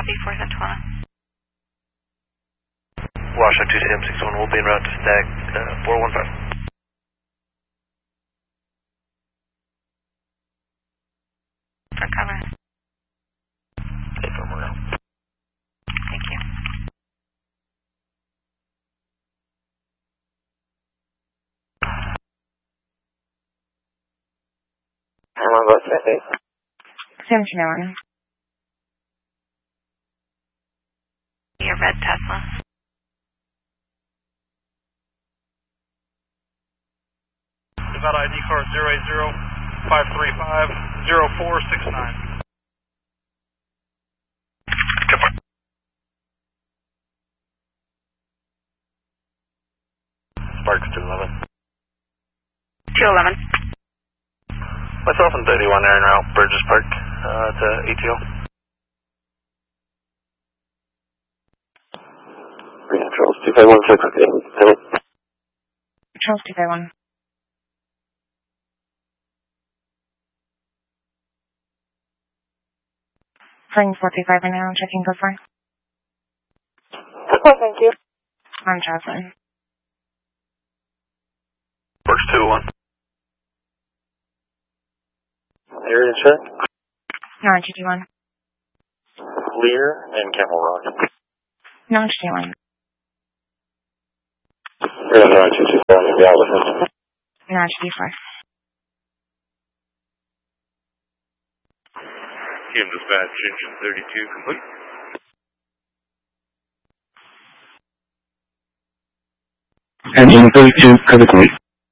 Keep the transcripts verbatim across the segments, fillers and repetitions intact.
Copy, four Central one. Washoe two seven six one will be en route to stack uh, four one five. For cover. Take over now. Thank you. Am I about to say? seventeen oh one. Your red Tesla. About I D card zero eight zero five three five zero four six nine. Sparks two eleven. two eleven. Myself and thirty-one are en route, Burgess Park, uh, to A T O. Green Charles two five one six, okay. Charles two five one. Flying four two five right now, checking go far. Oh, thank you. On Jocelyn. Works two one. Area check. Non G T one. Clear and Camel Rock. Non G T one. Area nine two two seven, the Alabama. Non G T four. Team dispatch, engine thirty-two complete. Engine thirty-two complete.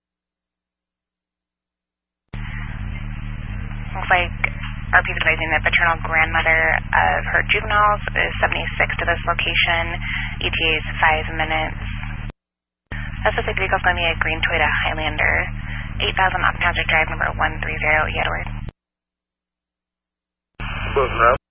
Looks like R P is advising the paternal grandmother of her juveniles is seventy-six to this location. E T A is five minutes. That's the vehicle is going to be a green Toyota Highlander. eight thousand Octavia Drive, number one three zero, Edward. Closing route.